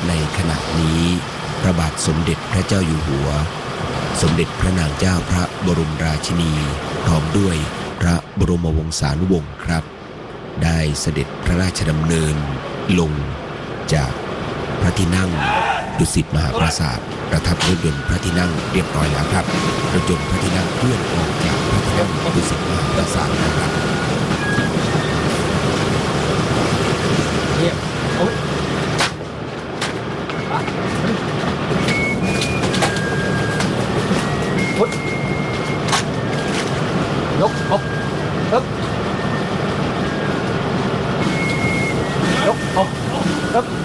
ในขณะนี้พระบาทสมเด็จพระเจ้าอยู่หัวสมเด็จพระนางเจ้าพระบรมราชินีพร้อมด้วยพระบรมวงศานุวงศ์ครับได้เสด็จพระราชดำเนินลงจากพระที่นั่งดุสิตมหาปราสาทประทับรถยนต์พระที่นั่งเรียบร้อยแล้วครับรถยนต์พระที่นั่งเคลื่อนออกจากพระที่นั่งดุสิตมหาปราสาทนะครับยกออกยกออก